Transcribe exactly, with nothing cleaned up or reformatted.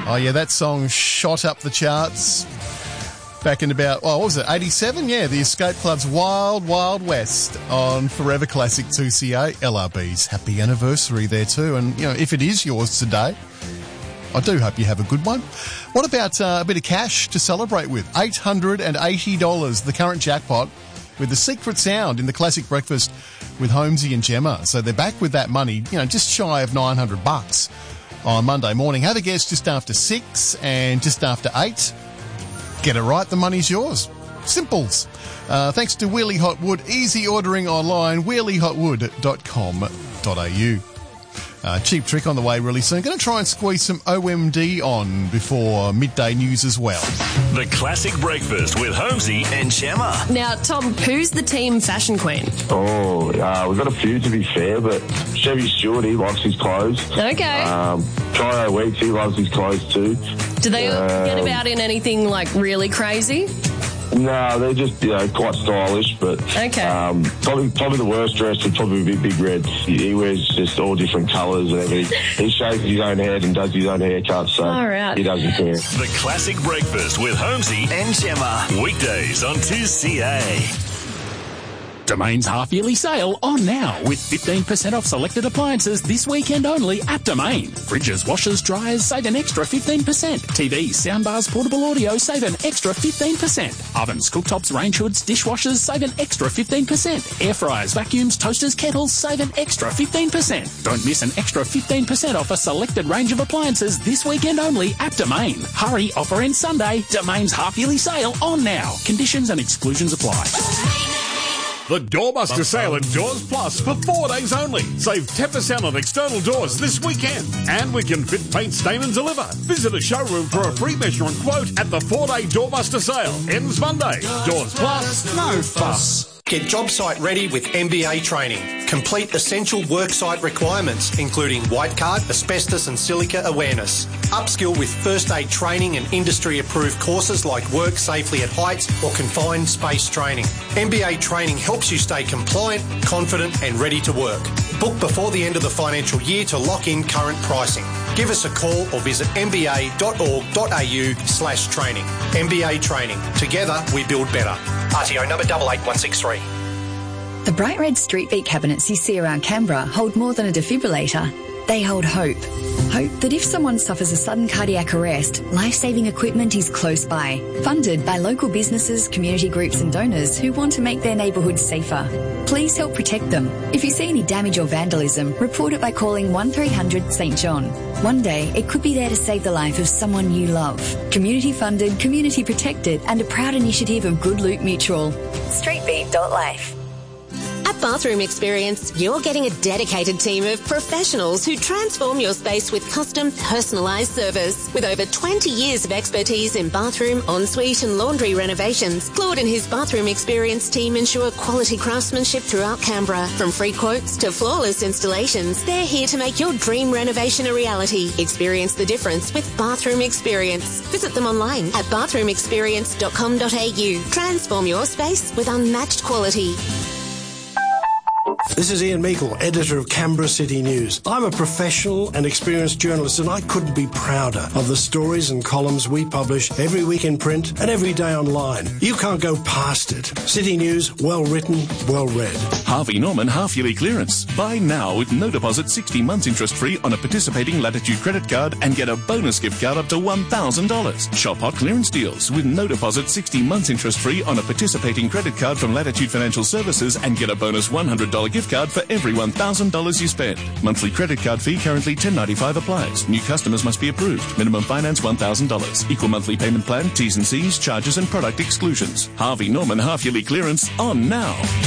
Oh, yeah, that song shot up the charts back in about, oh, what was it, eighty-seven? Yeah, the Escape Club's Wild Wild West on Forever Classic two C A. L R B's happy anniversary there too. And, you know, if it is yours today, I do hope you have a good one. What about uh, a bit of cash to celebrate with? eight hundred eighty dollars, the current jackpot, with the secret sound in the Classic Breakfast with Holmesy and Gemma. So they're back with that money, you know, just shy of nine hundred bucks on Monday morning. Have a guess just after six and just after eight. Get it right, the money's yours. Simples. Uh, thanks to Wheelie Hot Wood. Easy ordering online, wheelie hot wood dot com dot a u. Uh, cheap trick on the way really soon. Going to try and squeeze some O M D on before midday news as well. The Classic Breakfast with Holmesy and Gemma. Now, Tom, who's the team fashion queen? Oh, uh, we've got a few to be fair, but Chevy Stewart, he loves his clothes. Okay. Um, Kyle Weeks, he loves his clothes too. Do they um, get about in anything like really crazy? No, they're just, you know, quite stylish, but okay. um, probably probably the worst dress would probably be Big Red. He, he wears just all different colours and everything. He shaves his own head and does his own haircut, so all right. He doesn't care. The Classic Breakfast with Holmesy and Gemma. Weekdays on two C A. Domain's half-yearly sale on now with fifteen percent off selected appliances this weekend only at Domain. Fridges, washers, dryers, save an extra fifteen percent. T Vs, soundbars, portable audio, save an extra fifteen percent. Ovens, cooktops, range hoods, dishwashers, save an extra fifteen percent. Air fryers, vacuums, toasters, kettles, save an extra fifteen percent. Don't miss an extra fifteen percent off a selected range of appliances this weekend only at Domain. Hurry, offer ends Sunday. Domain's half-yearly sale on now. Conditions and exclusions apply. The Doorbuster sale at Doors Plus for four days only. Save ten percent on external doors this weekend. And we can fit, paint, stain and deliver. Visit a showroom for a free measure and quote at the four-day Doorbuster sale. Ends Monday. Doors Plus, no fuss. Get job site ready with M B A training. Complete essential worksite requirements, including white card, asbestos and silica awareness. Upskill with first aid training and industry-approved courses like work safely at heights or confined space training. M B A training helps you stay compliant, confident and ready to work. Book before the end of the financial year to lock in current pricing. Give us a call or visit m b a dot org dot a u slash training. M B A training. Together we build better. R T O number eight eight one six three. The bright red Street Beat cabinets you see around Canberra hold more than a defibrillator. They hold hope. Hope that if someone suffers a sudden cardiac arrest, life-saving equipment is close by. Funded by local businesses, community groups and donors who want to make their neighbourhoods safer. Please help protect them. If you see any damage or vandalism, report it by calling one three hundred St John. One day, it could be there to save the life of someone you love. Community funded, community protected and a proud initiative of Good Loot Mutual. streetbeat dot life. At Bathroom Experience, you're getting a dedicated team of professionals who transform your space with custom, personalised service. With over twenty years of expertise in bathroom, ensuite and laundry renovations, Claude and his Bathroom Experience team ensure quality craftsmanship throughout Canberra. From free quotes to flawless installations, they're here to make your dream renovation a reality. Experience the difference with Bathroom Experience. Visit them online at bathroom experience dot com dot a u. Transform your space with unmatched quality. This is Ian Meikle, editor of Canberra City News. I'm a professional and experienced journalist and I couldn't be prouder of the stories and columns we publish every week in print and every day online. You can't go past it. City News, well written, well read. Harvey Norman half-yearly clearance. Buy now with no deposit, sixty months interest-free on a participating Latitude credit card and get a bonus gift card up to one thousand dollars. Shop hot clearance deals with no deposit, sixty months interest-free on a participating credit card from Latitude Financial Services and get a bonus one hundred dollars gift card for every one thousand dollars you spend. Monthly credit card fee currently ten dollars ninety-five applies. New customers must be approved. Minimum finance one thousand dollars. Equal monthly payment plan, T's and C's, charges and product exclusions. Harvey Norman half-yearly clearance on now.